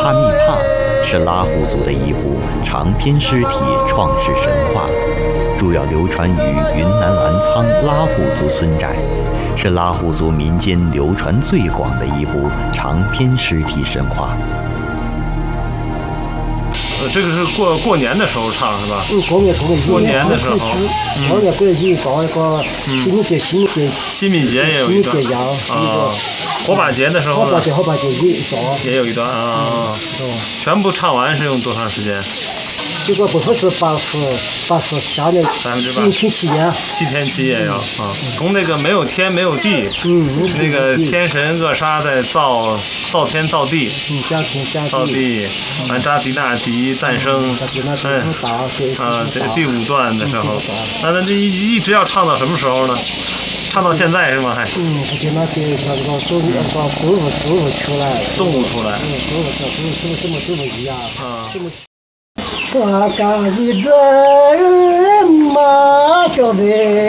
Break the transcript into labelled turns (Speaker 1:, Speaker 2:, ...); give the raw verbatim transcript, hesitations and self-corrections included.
Speaker 1: 帕密帕是拉祜族的一部长篇诗体创世神话，主要流传于云南澜沧拉祜族村寨，是拉祜族民间流传最广的一部长篇诗体神话。
Speaker 2: 呃，这个是过过年的时候唱是吧？
Speaker 3: 嗯，过年过年。
Speaker 2: 过年的时候，
Speaker 3: 过年过年搞一个清明节，清明节。
Speaker 2: 清明节也有一段。
Speaker 3: 清明节呀。
Speaker 2: 啊。火把节的时候呢？
Speaker 3: 火把节，火把节也一段。
Speaker 2: 也有一段啊。
Speaker 3: 嗯。
Speaker 2: 全部唱完是用多长时间？
Speaker 3: 这个不说是八十，八十下面七天七夜。
Speaker 2: 七天七夜呀啊！从那个没有天没有地，
Speaker 3: 嗯，
Speaker 2: 那个天神厄沙在造造天造地，
Speaker 3: 嗯，造天造地，
Speaker 2: 造地，完扎迪纳迪诞生，
Speaker 3: 嗯，
Speaker 2: 啊，这第五段的时候，那那这一一直要唱到什么时候呢？唱到现在是吗？还？
Speaker 3: 嗯，他就那些那个动物，把动物动物出来，
Speaker 2: 动物出来，
Speaker 3: 嗯，动物这动物什么什么什么一样
Speaker 2: 啊。
Speaker 3: 我家一阵马小妹。